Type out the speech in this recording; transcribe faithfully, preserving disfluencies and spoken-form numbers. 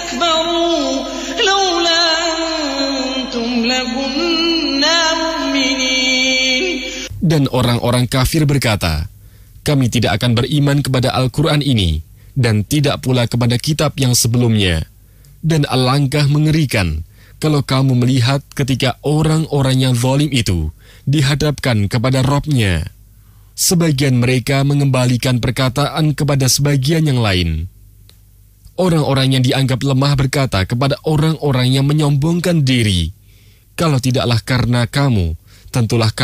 اسْتَكْبَرُوا لَوْلَا أَنْتُمْ لَكُنَّا مُؤْمِنِينَ. Dan orang-orang kafir berkata, kami tidak akan beriman kepada Al-Quran ini, dan tidak pula kepada kitab yang sebelumnya. Dan alangkah mengerikan kalau kamu melihat ketika orang-orang yang zalim itu dihadapkan kepada Rabb-nya. Sebagian mereka mengembalikan perkataan kepada sebagian yang lain. Orang-orang yang dianggap lemah berkata kepada orang-orang yang menyombongkan diri, kalau tidaklah karena kamu, tentulah kamu